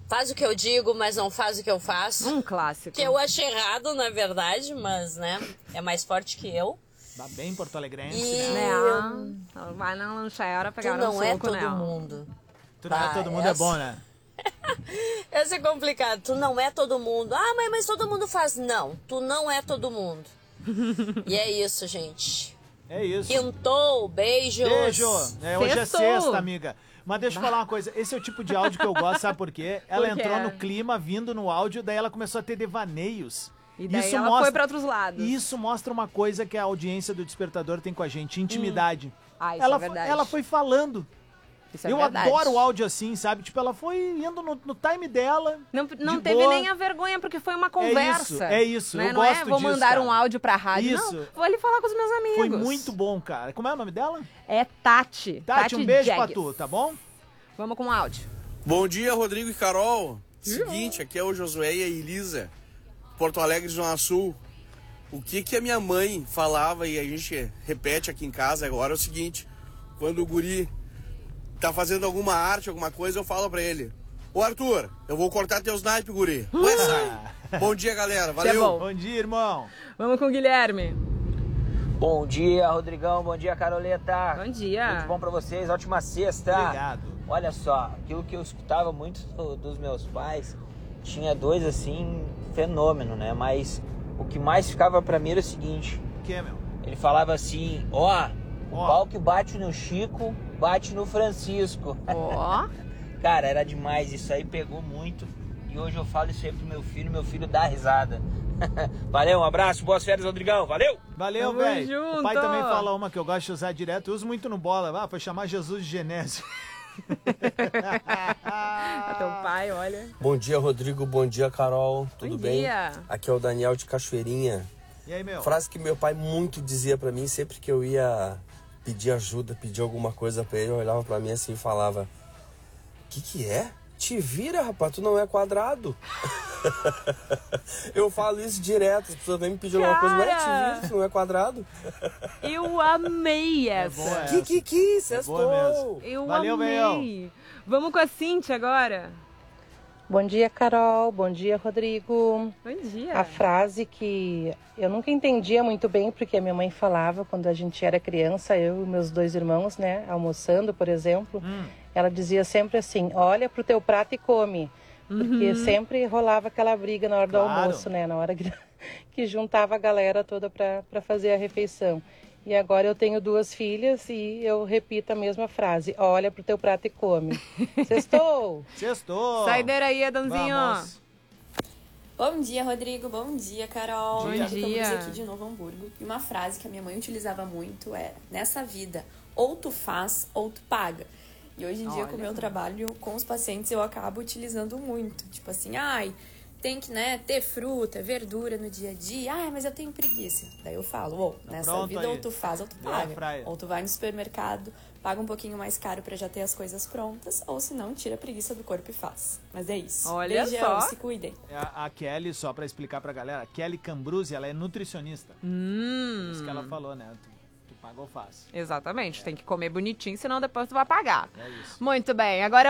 Faz o que eu digo, mas não faz o que eu faço. Um clássico. Que eu acho errado, na verdade, mas, né, é mais forte que eu. Tá bem porto-alegrense, E né? Vai na lanchera pegar tu não um é soco, todo né? mundo. Tu não é todo mundo é bom, né? Essa é complicado. Tu não é todo mundo. Ah, mãe, mas todo mundo faz. Não, tu não é todo mundo. E é isso, gente. É isso. Quintou, beijos. Beijo. Hoje é Sextou. sexta, amiga. Mas deixa eu falar uma coisa. Esse é o tipo de áudio que eu gosto, sabe por quê? Ela Por quê? entrou no clima, vindo no áudio, daí ela começou a ter devaneios. E daí ela foi pra outros lados. Isso mostra uma coisa que a audiência do Despertador tem com a gente, intimidade. Ah, isso ela, é verdade. Ela foi falando. Isso é Eu verdade. adoro o áudio assim, sabe? Tipo, ela foi indo no time dela. Não de teve boa. nem a vergonha, porque foi uma conversa. É isso. Né? Eu Não gosto é, vou disso, mandar cara. um áudio pra rádio. Isso. Não, vou ali falar com os meus amigos. Foi muito bom, cara. Como é o nome dela? É Tati. Tati, um beijo pra Jagues. tu, tá bom? Vamos com o áudio. Bom dia, Rodrigo e Carol. Seguinte, aqui é o Josué e a Elisa, Porto Alegre, Zona Sul. O que a minha mãe falava e a gente repete aqui em casa agora é o seguinte: quando o guri tá fazendo alguma arte, alguma coisa, eu falo pra ele: ô Arthur, eu vou cortar teus naipes, guri. Ué, sai. Bom dia, galera. Valeu. bom. Bom dia, irmão. Vamos com o Guilherme. Bom dia, Rodrigão. Bom dia, Caroleta. Bom dia. Muito bom pra vocês. Ótima sexta. Obrigado. Olha só, aquilo que eu escutava muito dos meus pais, tinha dois, assim, fenômeno, né? Mas o que mais ficava pra mim era o seguinte. O que, meu? Ele falava assim, ó, o pau que bate no Chico, bate no Francisco. Ó. Cara, era demais. Isso aí pegou muito. E hoje eu falo isso aí pro meu filho dá risada. Valeu, um abraço, boas férias, Rodrigão. Valeu! Valeu, Tamo velho. junto. O pai também fala uma que eu gosto de usar direto. Eu uso muito no bola. Ah, foi chamar Jesus de Genésio. Teu pai, olha. Bom dia, Rodrigo. Bom dia, Carol. Tudo bem? dia. Aqui é o Daniel de Cachoeirinha. E aí, meu? Frase que meu pai muito dizia pra mim, sempre que eu ia pedir ajuda, pedir alguma coisa pra ele, eu olhava pra mim assim e falava: que é? Te vira, rapaz, tu não é quadrado. Eu falo isso direto, as pessoas vêm me pedir alguma coisa, mas te vira, tu não é quadrado. Eu amei essa. boa essa. Sextou. Boa mesmo. Eu Valeu, amei. Vamos com a Cíntia agora. Bom dia, Carol. Bom dia, Rodrigo. Bom dia. A frase que eu nunca entendia muito bem, porque a minha mãe falava quando a gente era criança, eu e meus dois irmãos, né, almoçando, por exemplo, ela dizia sempre assim: olha pro teu prato e come. Porque sempre rolava aquela briga na hora do almoço, né, na hora que juntava a galera toda para fazer a refeição. E agora eu tenho duas filhas e eu repito a mesma frase: olha pro teu prato e come. Sextou! Sextou! Saideira aí, Adãozinho. Vamos. Bom dia, Rodrigo. Bom dia, Carol. Bom dia. Estamos aqui de Novo Hamburgo. E uma frase que a minha mãe utilizava muito é: nessa vida, ou tu faz ou tu paga. E hoje em dia, com o meu trabalho com os pacientes, eu acabo utilizando muito. Tipo assim, ai, tem que, né, ter fruta, verdura no dia a dia. Ai, mas eu tenho preguiça. Daí eu falo, nessa pronto vida aí. ou tu faz ou tu Deu a paga. praia. Ou tu vai no supermercado, paga um pouquinho mais caro pra já ter as coisas prontas, ou se não, tira a preguiça do corpo e faz. Mas é isso. Olha Beijão, só. se cuidem. A Kelly, só pra explicar pra galera, a Kelly Cambruzzi, ela é nutricionista. Isso que ela falou, né? Tu paga ou faz. Exatamente, tem que comer bonitinho, senão depois tu vai pagar. É isso. Muito bem, agora é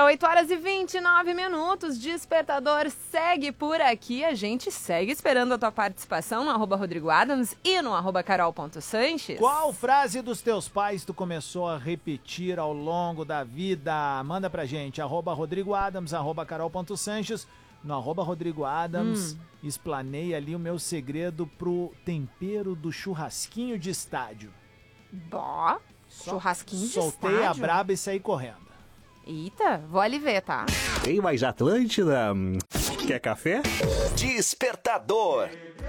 8h29, Despertador segue por aqui, a gente segue esperando a tua participação no @Rodrigo Adams e no @Carol.Sanches. Qual frase dos teus pais tu começou a repetir ao longo da vida? Manda pra gente, @Rodrigo Adams, @Carol.Sanches. No @Rodrigo Adams, explanei ali o meu segredo pro tempero do churrasquinho de estádio. Bó, churrasquinho de Soltei estádio. a braba e saí correndo. Eita, vou ali ver, tá? Tem mais Atlântida? Quer café? Despertador.